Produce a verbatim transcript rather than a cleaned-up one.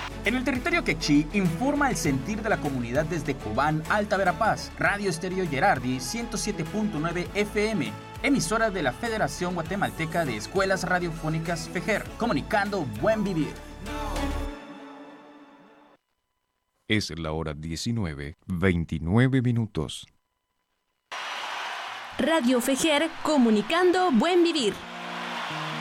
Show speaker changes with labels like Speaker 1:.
Speaker 1: En el territorio quechí informa el sentir de la comunidad desde Cobán, Alta Verapaz, Radio Estéreo Gerardi ciento siete punto nueve F M, emisora de la Federación Guatemalteca de Escuelas Radiofónicas FEGER, comunicando buen vivir.
Speaker 2: Es la hora diecinueve, veintinueve minutos.
Speaker 3: Radio FEGER, comunicando buen vivir.